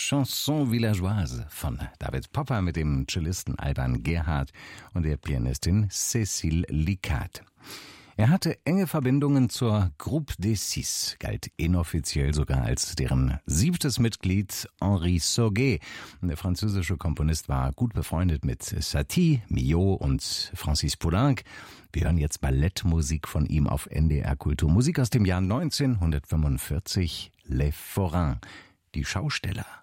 Chanson Villageoise von David Popper mit dem Cellisten Alban Gerhardt und der Pianistin Cécile Licard. Er hatte enge Verbindungen zur Groupe des Six, galt inoffiziell sogar als deren 7. Mitglied Henri Sauguet. Der französische Komponist war gut befreundet mit Satie, Milhaud und Francis Poulenc. Wir hören jetzt Ballettmusik von ihm auf NDR Kultur. Musik aus dem Jahr 1945, Les Forains, die Schausteller.